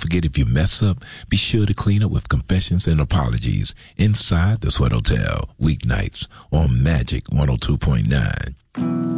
forget, if you mess up, be sure to clean up with confessions and apologies inside the Sweat Hotel, weeknights on Magic 102.9.